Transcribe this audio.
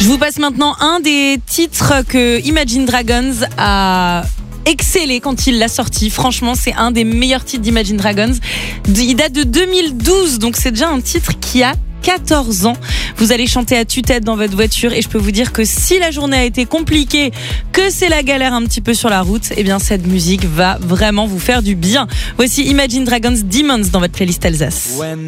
vous passe maintenant un des titres que Imagine Dragons a excellé quand il l'a sorti. Franchement, c'est un des meilleurs titres d'Imagine Dragons. Il date de 2012, donc c'est déjà un titre qui a 14 ans. Vous allez chanter à tue-tête dans votre voiture et je peux vous dire que si la journée a été compliquée, que c'est la galère un petit peu sur la route, eh bien cette musique va vraiment vous faire du bien. Voici Imagine Dragons Demons dans votre playlist Alsace.